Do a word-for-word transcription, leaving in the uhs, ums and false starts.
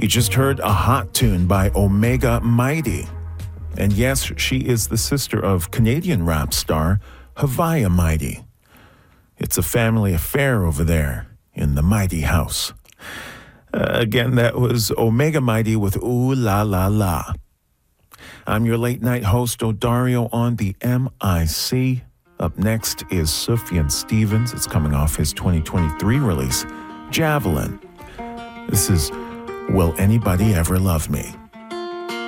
You just heard a hot tune by Omega Mighty. And yes, she is the sister of Canadian rap star Haviah Mighty. It's a family affair over there in the Mighty House. Uh, again, that was Omega Mighty with Ooh La La La. I'm your late night host, Odario, on the M I C. Up next is Sufjan Stevens. It's coming off his twenty twenty-three release, Javelin. This is Will Anybody Ever Love Me?